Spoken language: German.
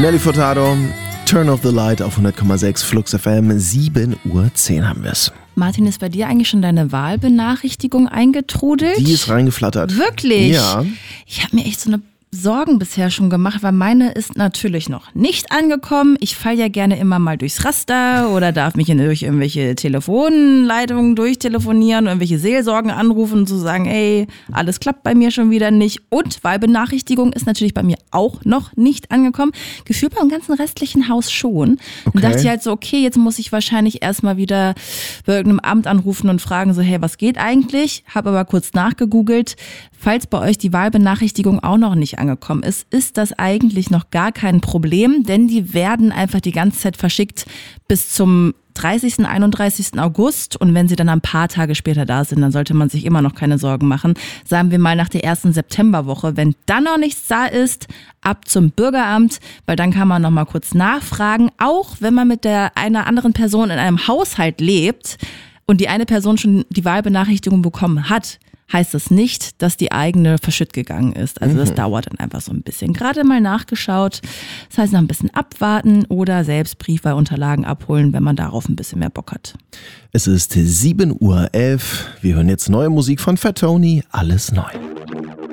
Nelly Furtado, Turn of the Light auf 100,6 Flux FM, 7:10 Uhr haben wir es. Martin, ist bei dir eigentlich schon deine Wahlbenachrichtigung eingetrudelt? Die ist reingeflattert. Wirklich? Ja. Ich habe mir echt so eine Sorgen bisher schon gemacht, weil meine ist natürlich noch nicht angekommen. Ich falle ja gerne immer mal durchs Raster oder darf mich durch irgendwelche Telefonleitungen durchtelefonieren, irgendwelche Seelsorgen anrufen und zu sagen, ey, alles klappt bei mir schon wieder nicht. Und Wahlbenachrichtigung ist natürlich bei mir auch noch nicht angekommen. Gefühlt beim ganzen restlichen Haus schon. Okay. Und dachte ich halt so, okay, jetzt muss ich wahrscheinlich erstmal wieder bei irgendeinem Amt anrufen und fragen so, hey, was geht eigentlich? Habe aber kurz nachgegoogelt. Falls bei euch die Wahlbenachrichtigung auch noch nicht angekommen ist, ist das eigentlich noch gar kein Problem, denn die werden einfach die ganze Zeit verschickt bis zum 30., 31. August und wenn sie dann ein paar Tage später da sind, dann sollte man sich immer noch keine Sorgen machen. Sagen wir mal nach der ersten Septemberwoche, wenn dann noch nichts da ist, ab zum Bürgeramt, weil dann kann man noch mal kurz nachfragen, auch wenn man mit einer anderen Person in einem Haushalt lebt und die eine Person schon die Wahlbenachrichtigung bekommen hat, heißt das nicht, dass die eigene verschütt gegangen ist. Also das dauert dann einfach so ein bisschen. Gerade mal nachgeschaut. Das heißt, noch ein bisschen abwarten oder selbst Briefwahlunterlagen abholen, wenn man darauf ein bisschen mehr Bock hat. Es ist 7:11 Uhr. Wir hören jetzt neue Musik von Fat Tony. Alles neu.